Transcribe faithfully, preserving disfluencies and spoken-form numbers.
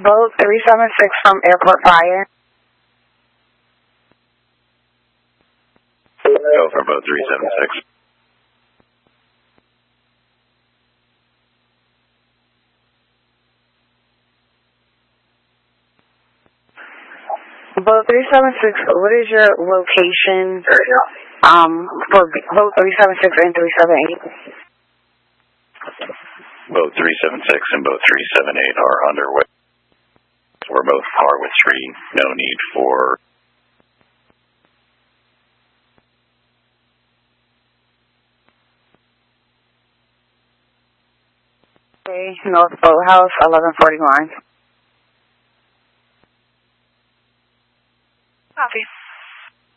Boat three seven six from Airport Fire. Go for boat three seven six. Boat three seven six, what is your location um, for boat three seven six and three seven eight? Boat three seven six and boat three seven eight are underway. We're both par with three. No need for... Okay, North Boathouse, eleven forty-one.